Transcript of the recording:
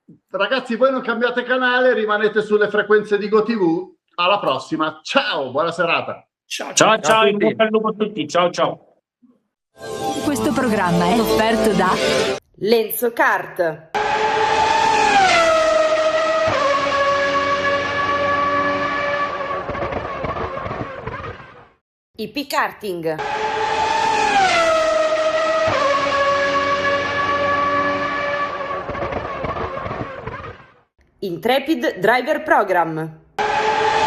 Ragazzi, voi non cambiate canale, rimanete sulle frequenze di GoTV. Alla prossima, ciao, buona serata. Ciao, in bocca al lupo a tutti. Ciao. Questo programma è offerto da Lenzo Kart. IP Karting. Intrepid Driver Program.